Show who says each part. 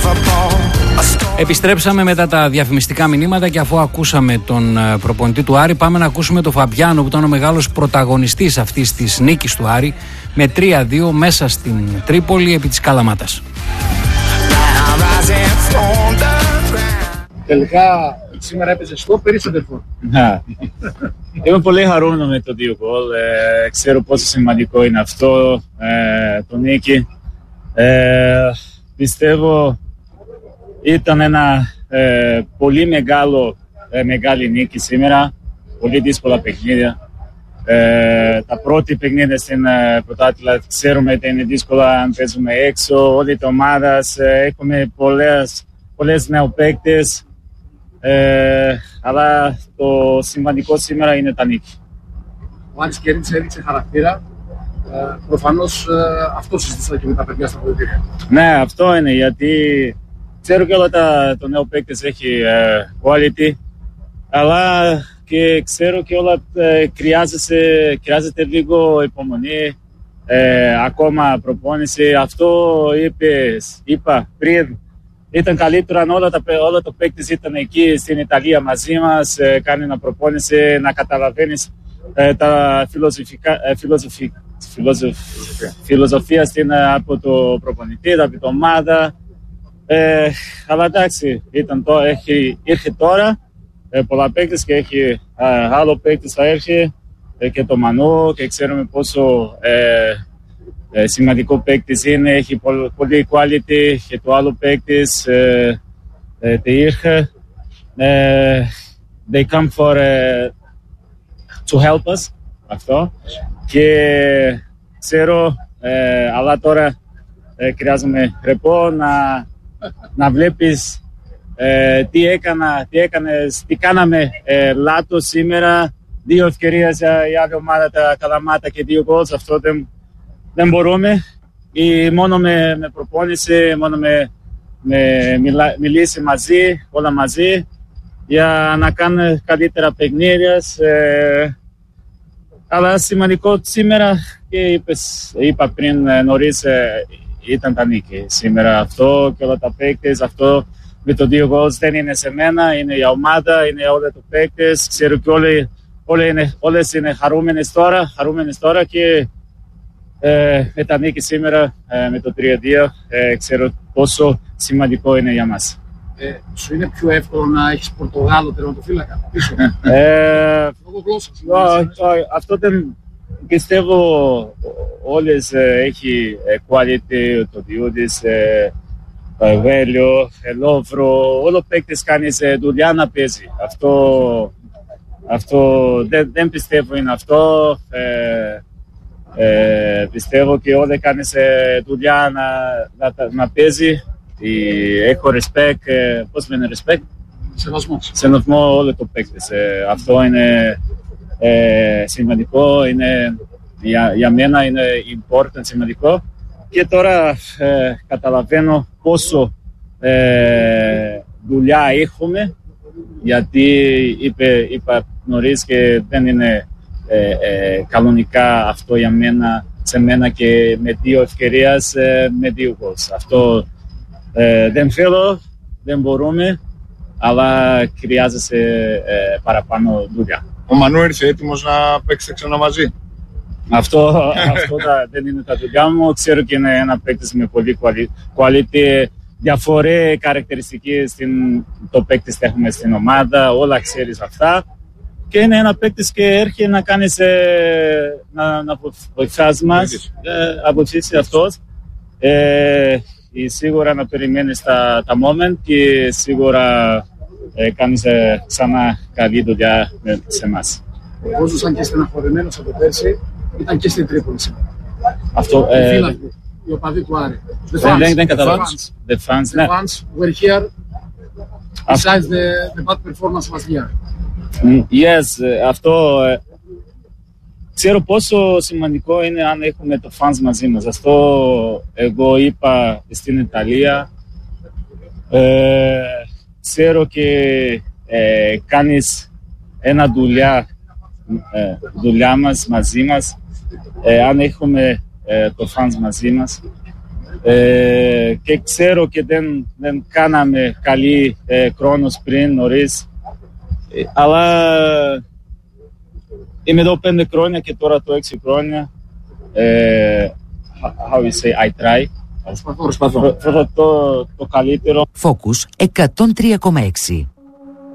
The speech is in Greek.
Speaker 1: Επιστρέψαμε μετά τα διαφημιστικά μηνύματα και αφού ακούσαμε τον προπονητή του Άρη, πάμε να ακούσουμε τον Φαμπιάνο που ήταν ο μεγάλος πρωταγωνιστής αυτής της νίκης του Άρη με 3-2 μέσα στην Τρίπολη επί της Καλαμάτας.
Speaker 2: Τελικά σήμερα έπαιζε στόπερ ή σεντερφόρ?
Speaker 3: Είμαι πολύ χαρούμενο με το 2 γκολ. Ξέρω πόσο σημαντικό είναι αυτό το νίκη. Πιστεύω ήταν ένα πολύ μεγάλη νίκη σήμερα. Πολύ δύσκολα παιχνίδια. Τα πρώτη παιχνίδια στην πρωτάθλημα ξέρουμε ότι είναι δύσκολα αν παίζουμε έξω. Όλη την ομάδα έχουμε πολλές νέους παίκτες. Αλλά το σημαντικό σήμερα είναι τα νίκη.
Speaker 2: Ο Άρης κέρδισε, έδειξε χαρακτήρα. Προφανώς αυτό συζητήσατε και με τα παιδιά στα αποδυτήρια.
Speaker 3: Ναι, αυτό είναι γιατί ξέρω και όλα το νέο παίκτες έχει quality, αλλά και ξέρω και όλα χρειάζεται λίγο υπομονή, ακόμα προπόνηση. Αυτό είπα πριν. Ήταν καλύτερο αν όλα τα παίκτες ήταν εκεί στην Ιταλία μαζί μας, κάνει να προπόνηση, να καταλαβαίνεις τα φιλοσοφία από το προπονητή, από την ομάδα. Αλλά εντάξει, ήρθε τώρα πολλά παίκτες και έχει άλλο παίκτες θα έρχει και το Μανού και ξέρουμε πόσο σημαντικό παίκτης είναι, έχει πολύ quality και το άλλο παίκτης ήρθε. They come to help us, αυτό. Και ξέρω, αλλά τώρα χρειάζομαι ρεπό να βλέπεις τι κάναμε λάθος σήμερα. 2 ευκαιρίες η άλλη ομάδα, τα Καλαμάτα και 2 γκολς. Αυτό δεν μπορούμε. Μόνο με προπόνηση, μόνο με μιλήσει όλα μαζί για να κάνουμε καλύτερα παιχνίδια. Αλλά σημαντικό σήμερα και είπα πριν νωρίς ήταν τα νίκη. Σήμερα αυτό και όλα τα παίκτες, αυτό με το 2 γκολς δεν είναι σε μένα, είναι η ομάδα, είναι όλα τα παίκτες. Ξέρω και όλες είναι χαρούμενες τώρα και με τα νίκη σήμερα με το 3-2 ξέρω πόσο σημαντικό είναι για μας.
Speaker 2: Σου είναι πιο εύκολο να έχεις Πορτογάλο τερματοφύλακα πίσω?
Speaker 3: Αυτό δεν πιστεύω. Όλες έχει quality, το Διούδης, Βέλιο, Λόβρο, όλο παίκτες κάνεις δουλειά να παίζει. Αυτό δεν πιστεύω είναι αυτό. Πιστεύω και όλοι κάνεις δουλειά να παίζει. Έχω respect, πώς λένε respect? Σεβασμό όλο το παίκτες. Αυτό είναι σημαντικό, για μένα είναι important, σημαντικό. Και τώρα καταλαβαίνω πόσο δουλειά έχουμε, γιατί είπα νωρίς και δεν είναι κανονικά αυτό για μένα, σε μένα και με 2 ευκαιρίες, με 2 γκολς. Αυτό δεν θέλω, δεν μπορούμε, αλλά χρειάζεται παραπάνω δουλειά.
Speaker 4: Ο Μανού ήρθε έτοιμος να παίξετε ξανά μαζί?
Speaker 3: Αυτό δεν είναι τα δουλειά μου. Ξέρω και είναι ένα παίκτης με πολύ quality, διαφορές χαρακτηριστικές το παίκτης έχουμε στην ομάδα, όλα ξέρεις αυτά. Και είναι ένα παίκτης και έρχεται να κάνεις να βοηθάς μας, αποψήσει αυτός. Σίγουρα να περιμένεις τα moment και σίγουρα κάνεις ξανά καλή δουλειά σε εμάς.
Speaker 2: Ο κόσμος ήταν και στεναχωρημένος από πέρσι, ήταν και στην Τρίπολη σήμερα.
Speaker 3: Αυτό,
Speaker 2: οι οπαδοί του Άρη.
Speaker 3: Δεν καταλάβω. The
Speaker 2: fans were here besides the bad performance last year.
Speaker 3: Yes, αυτό ξέρω πόσο σημαντικό είναι αν έχουμε το fans μαζί μας. Αυτό εγώ είπα στην Ιταλία. Ξέρω και κάνεις ένα δουλειά μας μαζί μας. Αν έχουμε το fans μαζί μας, Και ξέρω και δεν κάναμε καλή χρόνος πριν νωρίς, αλλά είμαι εδώ 5 χρόνια και τώρα το 6 χρόνια. How we say, I try.
Speaker 2: Προσπαθώ.
Speaker 3: Το καλύτερο.
Speaker 5: Focus 103,6.